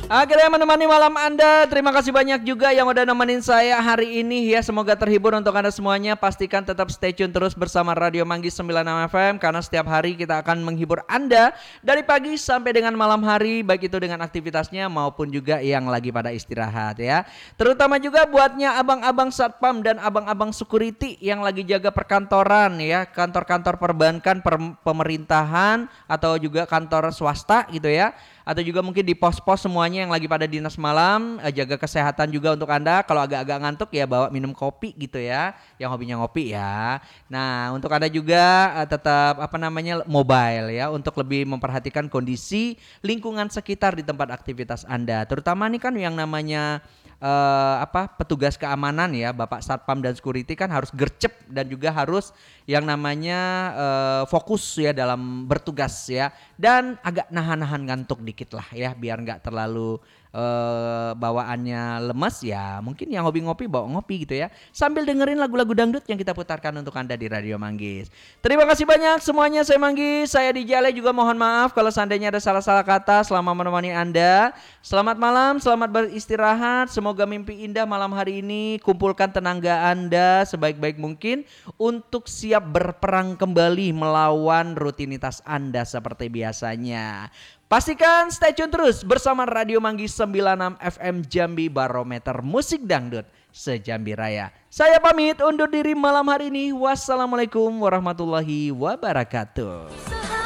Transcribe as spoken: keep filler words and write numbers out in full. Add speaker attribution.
Speaker 1: Akhirnya menemani malam Anda. Terima kasih banyak juga yang udah nemenin saya hari ini ya. Semoga terhibur untuk Anda semuanya. Pastikan tetap stay tune terus bersama Radio Manggis sembilan puluh enam F M karena setiap hari kita akan menghibur Anda dari pagi sampai dengan malam hari, baik itu dengan aktivitasnya maupun juga yang lagi pada istirahat ya. Terutama juga buatnya abang-abang satpam dan abang-abang security yang lagi jaga perkantoran ya, kantor-kantor perbankan, per- pemerintahan atau juga kantor swasta gitu ya. Atau juga mungkin di pos-pos semuanya yang lagi pada dinas malam, eh, jaga kesehatan juga untuk Anda. Kalau agak-agak ngantuk ya bawa minum kopi gitu ya, yang hobinya ngopi ya. Nah untuk Anda juga eh, tetap apa namanya mobile ya, untuk lebih memperhatikan kondisi lingkungan sekitar di tempat aktivitas Anda. Terutama nih kan yang namanya eh, apa petugas keamanan ya, Bapak Satpam dan Security kan harus gercep dan juga harus yang namanya eh, fokus ya dalam bertugas ya, dan agak nahan-nahan ngantuk dikit lah ya biar nggak terlalu eh, bawaannya lemes ya. Mungkin yang hobi ngopi bawa ngopi gitu ya, sambil dengerin lagu-lagu dangdut yang kita putarkan untuk Anda di Radio Manggis. Terima kasih banyak semuanya, saya Manggis, saya di Jale juga mohon maaf kalau seandainya ada salah-salah kata selama menemani Anda. Selamat malam, selamat beristirahat, semoga mimpi indah malam hari ini. Kumpulkan tenaga Anda sebaik-baik mungkin untuk siap berperang kembali melawan rutinitas Anda seperti biasanya. Pastikan stay tune terus bersama Radio Manggis sembilan puluh enam F M Jambi, Barometer Musik Dangdut Sejambi Raya. Saya pamit undur diri malam hari ini. Wassalamualaikum warahmatullahi wabarakatuh.